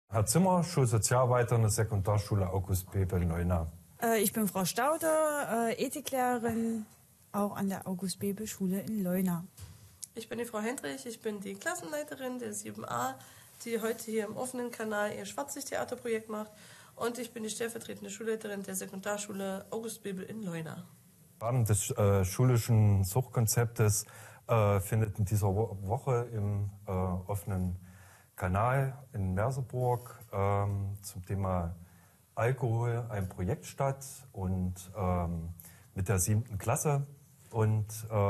Herr Zimmer, Schulsozialarbeiter in der Sekundarschule August Bebel Leuna. Ich bin Frau Stauder, Ethiklehrerin, auch an der August Bebel Schule in Leuna. Ich bin die Frau Hendrich, ich bin die Klassenleiterin der 7a, die heute hier im offenen Kanal ihr Schwarzlichttheaterprojekt macht. Und ich bin die stellvertretende Schulleiterin der Sekundarschule August Bebel in Leuna. Im Rahmen des schulischen Suchtkonzeptes findet in dieser Woche im offenen Kanal in Merseburg zum Thema Alkohol ein Projekt statt und mit der 7. Klasse und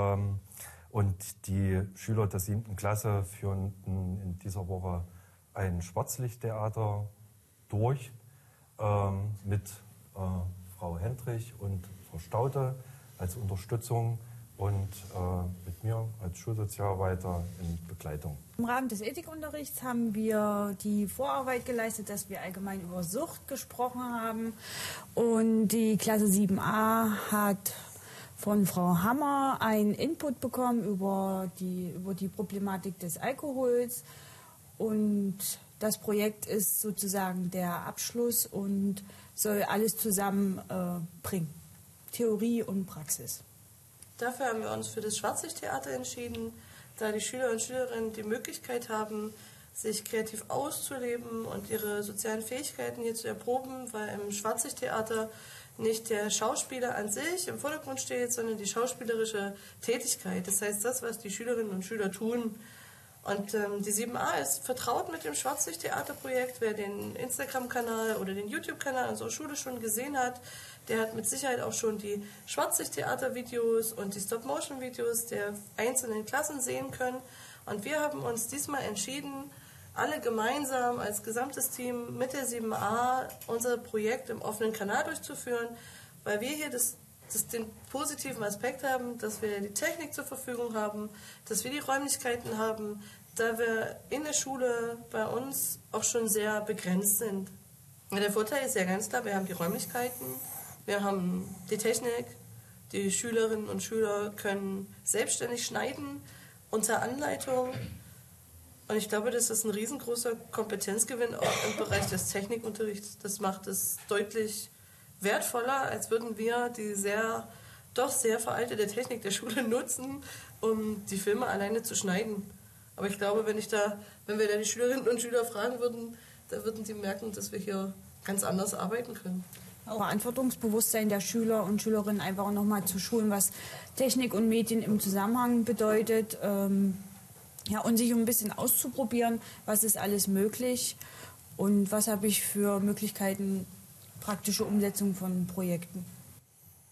die Schüler der 7. Klasse führen in dieser Woche ein Schwarzlichttheater durch mit Frau Hendrich und Frau Staude als Unterstützung und mit mir als Schulsozialarbeiter in Begleitung. Im Rahmen des Ethikunterrichts haben wir die Vorarbeit geleistet, dass wir allgemein über Sucht gesprochen haben. Und die Klasse 7a hat von Frau Hammer einen Input bekommen über die Problematik des Alkohols. Und das Projekt ist sozusagen der Abschluss und soll alles zusammenbringen, Theorie und Praxis. Dafür haben wir uns für das Schwarzlichttheater entschieden, da die Schüler und Schülerinnen die Möglichkeit haben, sich kreativ auszuleben und ihre sozialen Fähigkeiten hier zu erproben, weil im Schwarzlichttheater nicht der Schauspieler an sich im Vordergrund steht, sondern die schauspielerische Tätigkeit. Das heißt, das, was die Schülerinnen und Schüler tun. Und die 7a ist vertraut mit dem Schwarzlichttheaterprojekt. Wer den Instagram-Kanal oder den YouTube-Kanal unserer Schule schon gesehen hat, der hat mit Sicherheit auch schon die Schwarzlichttheater-Videos und die Stop-Motion-Videos der einzelnen Klassen sehen können. Und wir haben uns diesmal entschieden, alle gemeinsam als gesamtes Team mit der 7a unser Projekt im offenen Kanal durchzuführen, weil wir hier den positiven Aspekt haben, dass wir die Technik zur Verfügung haben, dass wir die Räumlichkeiten haben, da wir in der Schule bei uns auch schon sehr begrenzt sind. Der Vorteil ist ja ganz klar, wir haben die Räumlichkeiten, wir haben die Technik, die Schülerinnen und Schüler können selbstständig schneiden unter Anleitung. Und ich glaube, das ist ein riesengroßer Kompetenzgewinn auch im Bereich des Technikunterrichts. Das macht es deutlich wertvoller, als würden wir die doch sehr veraltete Technik der Schule nutzen, um die Filme alleine zu schneiden. Aber ich glaube, wenn wir da die Schülerinnen und Schüler fragen würden, da würden die merken, dass wir hier ganz anders arbeiten können. Verantwortungsbewusstsein der Schüler und Schülerinnen einfach nochmal zu schulen, was Technik und Medien im Zusammenhang bedeutet. Und sich ein bisschen auszuprobieren, was ist alles möglich und was habe ich für Möglichkeiten, praktische Umsetzung von Projekten.